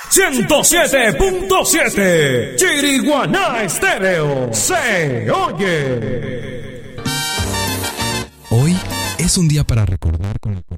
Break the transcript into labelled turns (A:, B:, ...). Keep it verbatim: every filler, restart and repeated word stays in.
A: ciento siete punto siete Chiriguaná Estéreo se oye.
B: Hoy es un día para recordar con el